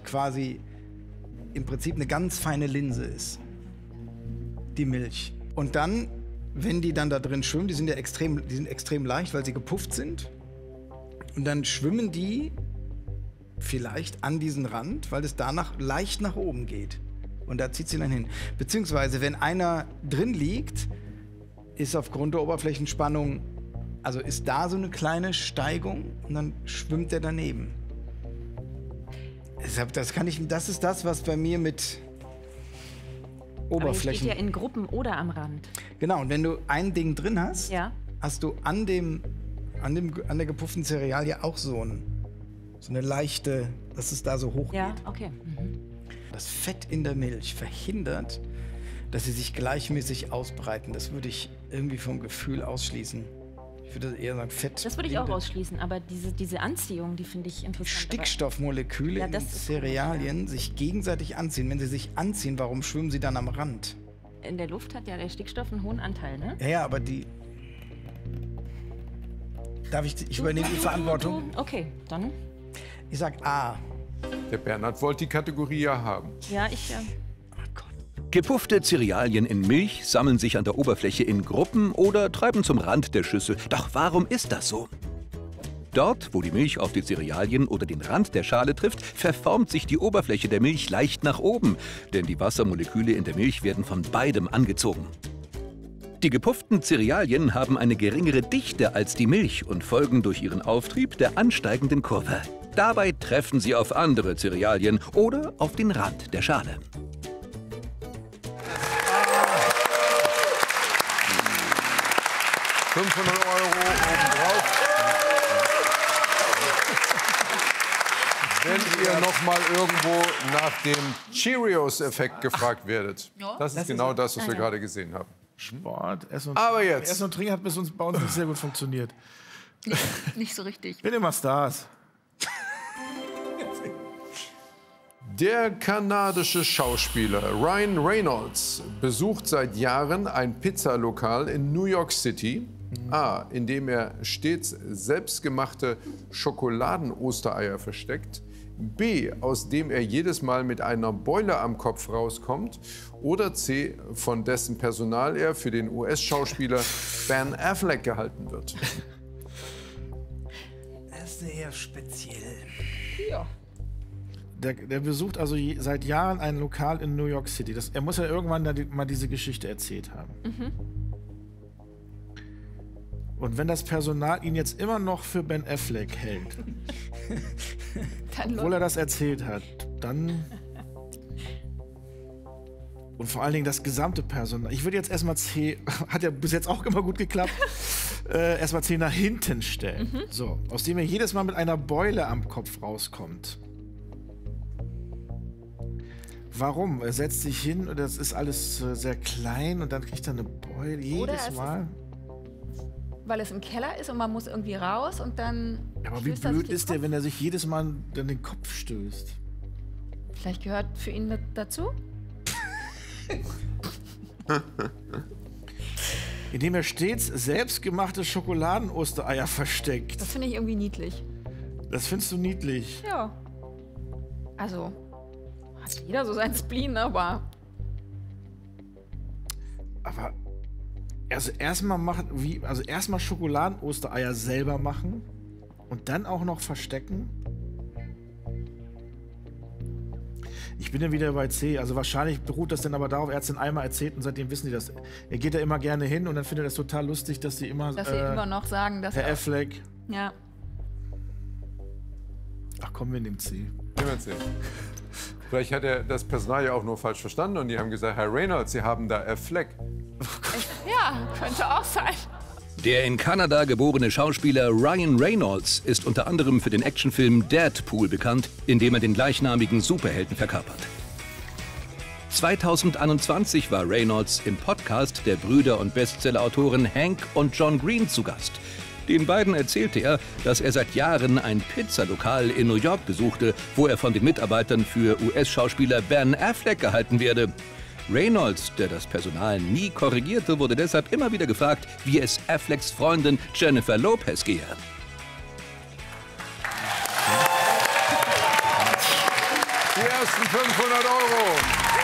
quasi im Prinzip eine ganz feine Linse ist. Die Milch. Und dann, wenn die dann da drin schwimmen, die sind extrem leicht, weil sie gepufft sind. Und dann schwimmen die vielleicht an diesen Rand, weil es danach leicht nach oben geht. Und da zieht sie dann hin. Beziehungsweise, wenn einer drin liegt, ist aufgrund der Oberflächenspannung, also ist da so eine kleine Steigung und dann schwimmt der daneben. Das ist das, was bei mir mit Oberflächen... Aber steht ja in Gruppen oder am Rand. Genau, und wenn du ein Ding drin hast, ja, hast du an der gepufften Cerealie auch so eine leichte, dass es da so hoch geht. Ja, okay. Mhm. Das Fett in der Milch verhindert, dass sie sich gleichmäßig ausbreiten. Das würde ich irgendwie vom Gefühl ausschließen. Ich würde eher sagen, Fett. Das würde ich auch ausschließen, aber diese Anziehung, die finde ich interessant. Stickstoffmoleküle in Cerealien sich gegenseitig anziehen. Wenn sie sich anziehen, warum schwimmen sie dann am Rand? In der Luft hat ja der Stickstoff einen hohen Anteil, ne? Ja, aber ich übernehme die Verantwortung. Okay, dann. Ich sag A. Der Bernhard wollte die Kategorie ja haben. Ja, ich... Gepuffte Cerealien in Milch sammeln sich an der Oberfläche in Gruppen oder treiben zum Rand der Schüssel. Doch warum ist das so? Dort, wo die Milch auf die Cerealien oder den Rand der Schale trifft, verformt sich die Oberfläche der Milch leicht nach oben, denn die Wassermoleküle in der Milch werden von beidem angezogen. Die gepufften Cerealien haben eine geringere Dichte als die Milch und folgen durch ihren Auftrieb der ansteigenden Kurve. Dabei treffen sie auf andere Cerealien oder auf den Rand der Schale. €500 obendrauf. Wenn ihr noch mal irgendwo nach dem Cheerios-Effekt gefragt werdet. Das ist genau das, was wir gerade gesehen haben. Sport, Aber jetzt. Essen und Trinken hat bei uns nicht sehr gut funktioniert. Nicht so richtig. Bin immer Stars. Der kanadische Schauspieler Ryan Reynolds besucht seit Jahren ein Pizzalokal in New York City, in dem er stets selbstgemachte Schokoladen-Ostereier versteckt, B, aus dem er jedes Mal mit einer Beule am Kopf rauskommt, oder C, von dessen Personal er für den US-Schauspieler Ben Affleck gehalten wird. Das ist eher speziell. Ja. Der besucht also seit Jahren ein Lokal in New York City. Er muss ja irgendwann mal diese Geschichte erzählt haben. Mhm. Und wenn das Personal ihn jetzt immer noch für Ben Affleck hält, obwohl er das erzählt hat, dann... Und vor allen Dingen das gesamte Personal. Ich würde jetzt erstmal C, hat ja bis jetzt auch immer gut geklappt, erstmal C nach hinten stellen. Mhm. So, aus dem er jedes Mal mit einer Beule am Kopf rauskommt. Warum? Er setzt sich hin und das ist alles sehr klein und dann kriegt er eine Beule jedes Mal. Weil es im Keller ist und man muss irgendwie raus und dann... Ja, aber wie blöd ist der, wenn er sich jedes Mal dann den Kopf stößt? Vielleicht gehört für ihn das dazu? Indem er stets selbstgemachte Schokoladen-Ostereier versteckt. Das finde ich irgendwie niedlich. Das findest du niedlich? Ja. Also, hat jeder so sein Spleen, aber... Aber... Also erstmal Schokoladen-Ostereier selber machen und dann auch noch verstecken. Ich bin dann wieder bei C. Also wahrscheinlich beruht das dann aber darauf, er hat es dann einmal erzählt und seitdem wissen die das. Er geht da immer gerne hin und dann findet er das total lustig, dass die immer... Dass sie immer noch sagen, dass Herr Affleck. Ja. Ach komm, wir nehmen C. Nehmen C. Vielleicht hat er das Personal ja auch nur falsch verstanden und die haben gesagt, Herr Reynolds, Sie haben da Affleck. Ja, könnte auch sein. Der in Kanada geborene Schauspieler Ryan Reynolds ist unter anderem für den Actionfilm Deadpool bekannt, in dem er den gleichnamigen Superhelden verkörpert. 2021 war Reynolds im Podcast der Brüder und Bestsellerautoren Hank und John Green zu Gast. Den beiden erzählte er, dass er seit Jahren ein Pizzalokal in New York besuchte, wo er von den Mitarbeitern für US-Schauspieler Ben Affleck gehalten werde. Reynolds, der das Personal nie korrigierte, wurde deshalb immer wieder gefragt, wie es Afflecks Freundin Jennifer Lopez gehe. Die ersten 500 Euro.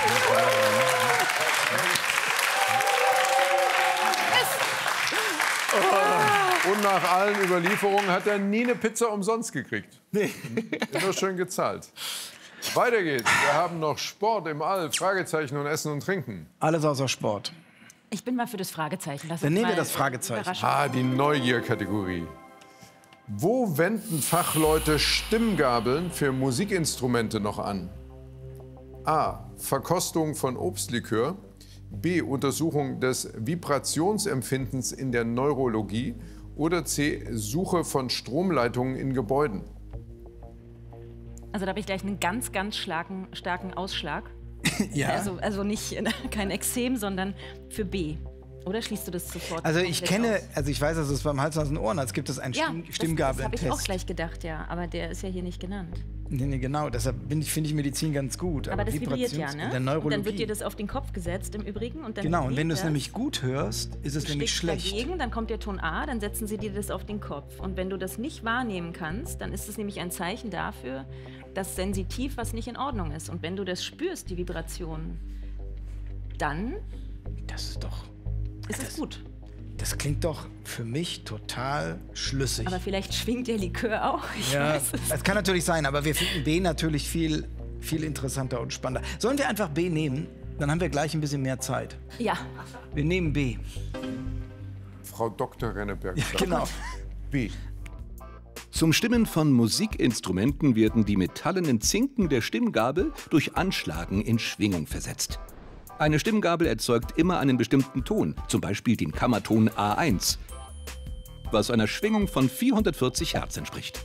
Und nach allen Überlieferungen hat er nie eine Pizza umsonst gekriegt. Nee. Immer schön gezahlt. Weiter geht's. Wir haben noch Sport im All, Fragezeichen und Essen und Trinken. Alles außer Sport. Ich bin mal für das Fragezeichen. Dann nehmen wir das Fragezeichen. Die Neugier-Kategorie. Wo wenden Fachleute Stimmgabeln für Musikinstrumente noch an? A. Verkostung von Obstlikör. B. Untersuchung des Vibrationsempfindens in der Neurologie. Oder C. Suche von Stromleitungen in Gebäuden. Also da habe ich gleich einen ganz starken Ausschlag. Ja. Also nicht kein Exem, sondern für B. Oder schließt du das sofort? Also ich weiß, dass es beim Hals, Nasen, Ohren, als gibt es einen Stimmgabeltest. Das habe ich auch gleich gedacht, ja. Aber der ist ja hier nicht genannt. Nee, genau. Deshalb finde ich Medizin ganz gut. Aber das vibriert ja, ne? In der Neurologie. Und dann wird dir das auf den Kopf gesetzt im Übrigen. Und dann genau, und wenn du es nämlich gut hörst, ist es nämlich schlecht. Dagegen, dann kommt der Ton A, dann setzen sie dir das auf den Kopf. Und wenn du das nicht wahrnehmen kannst, dann ist es nämlich ein Zeichen dafür, dass sensitiv was nicht in Ordnung ist. Und wenn du das spürst, die Vibration, dann ist es gut. Das klingt doch für mich total schlüssig. Aber vielleicht schwingt der Likör auch. Ich weiß es. Das kann natürlich sein, aber wir finden B natürlich viel interessanter und spannender. Sollen wir einfach B nehmen? Dann haben wir gleich ein bisschen mehr Zeit. Ja. Wir nehmen B. Frau Dr. Renneberg. Ja, genau. B. Zum Stimmen von Musikinstrumenten werden die metallenen Zinken der Stimmgabel durch Anschlagen in Schwingung versetzt. Eine Stimmgabel erzeugt immer einen bestimmten Ton, zum Beispiel den Kammerton A1, was einer Schwingung von 440 Hertz entspricht.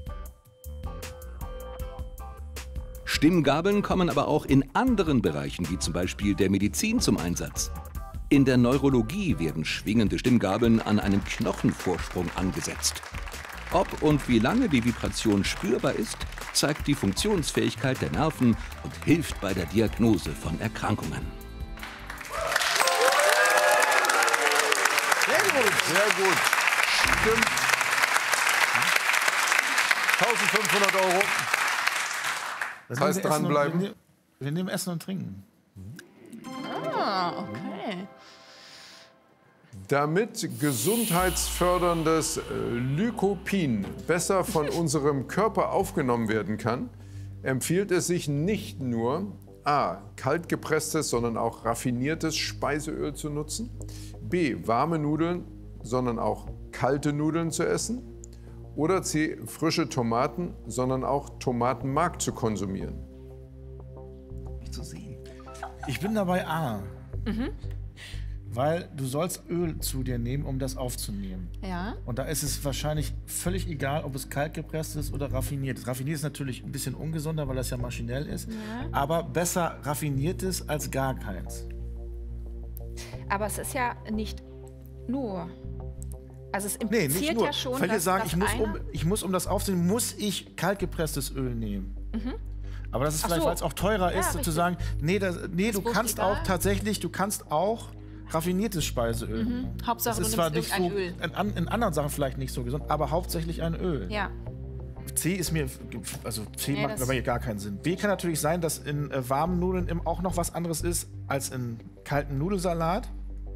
Stimmgabeln kommen aber auch in anderen Bereichen, wie zum Beispiel der Medizin, zum Einsatz. In der Neurologie werden schwingende Stimmgabeln an einen Knochenvorsprung angesetzt. Ob und wie lange die Vibration spürbar ist, zeigt die Funktionsfähigkeit der Nerven und hilft bei der Diagnose von Erkrankungen. Sehr gut. Stimmt. 1500 Euro. Das heißt dranbleiben. Wir nehmen Essen und Trinken. Okay. Damit gesundheitsförderndes Lycopin besser von unserem Körper aufgenommen werden kann, empfiehlt es sich nicht nur, A. kaltgepresstes, sondern auch raffiniertes Speiseöl zu nutzen, B. warme Nudeln, sondern auch kalte Nudeln zu essen oder C. frische Tomaten, sondern auch Tomatenmark zu konsumieren. Nicht zu sehen. Ich bin dabei A. Weil du sollst Öl zu dir nehmen, um das aufzunehmen. Ja. Und da ist es wahrscheinlich völlig egal, ob es kalt gepresst ist oder raffiniert ist. Raffiniert ist natürlich ein bisschen ungesunder, weil das ja maschinell ist. Ja. Aber besser raffiniertes als gar keins. Aber es ist ja nicht nur. Also es Nee, impliziert nicht nur. ja schon, Weil wir dass sagen, dass ich muss, um das aufzunehmen, muss ich kalt gepresstes Öl nehmen. Aber das ist vielleicht, weil es auch teurer ist, richtig. zu sagen, nee, du bloß kannst egal. auch tatsächlich, du kannst auch raffiniertes Speiseöl nehmen. Hauptsache, Das ist du zwar nimmst nicht so, irgendein Öl. in anderen Sachen vielleicht nicht so gesund, aber hauptsächlich ein Öl. Ja. C ist mir, also C Nee, macht das- aber hier gar keinen Sinn. B kann natürlich sein, dass in warmen Nudeln auch noch was anderes ist als in kalten Nudelsalat.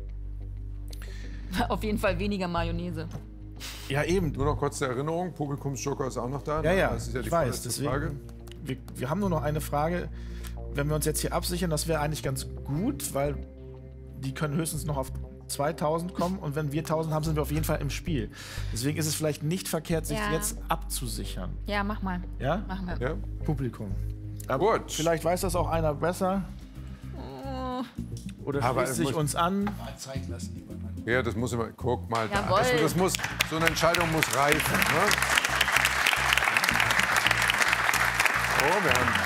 Auf jeden Fall weniger Mayonnaise. Ja, eben. Nur noch kurz zur Erinnerung, Publikumsjoker ist auch noch da. Ja, Das ist ja die ich weiß. vorletzte Frage. Wir haben nur noch eine Frage. Wenn wir uns jetzt hier absichern, das wäre eigentlich ganz gut, weil die können höchstens noch auf 2000 kommen und wenn wir 1000 haben, sind wir auf jeden Fall im Spiel. Deswegen ist es vielleicht nicht verkehrt, sich Ja. jetzt abzusichern. Ja, mach mal. Ja? Machen wir. Ja? Publikum. Gut. Vielleicht weiß das auch einer besser. Oder Aber schließt sich muss- uns an. Zeit lassen, lieber Mann. Ja, das muss immer. Guck mal da. Jawohl. Das muss, so eine Entscheidung muss reifen. Ne? Oh, wir haben.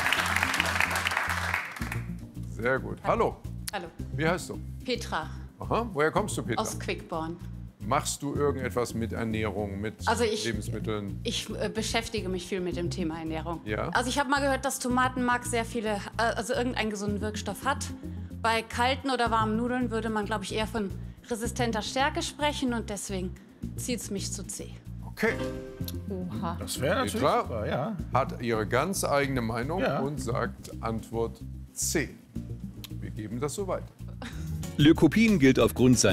Sehr gut. Hallo. Hallo, Wie heißt du? Petra Aha. Woher kommst du, Peter? aus Quickborn. Machst du irgendetwas mit Ernährung, mit Also ich- Lebensmitteln? Ich beschäftige mich viel mit dem Thema Ernährung. Ja? Also ich habe mal gehört, dass Tomatenmark sehr viele, also irgendeinen gesunden Wirkstoff hat. Bei kalten oder warmen Nudeln würde man, glaube ich, eher von resistenter Stärke sprechen und deswegen zieht es mich zu C. Okay. Oha. Das wäre natürlich Petra super, ja. hat ihre ganz eigene Meinung Ja. und sagt Antwort C. Wir geben das so weiter. Leukopen gilt aufgrund seiner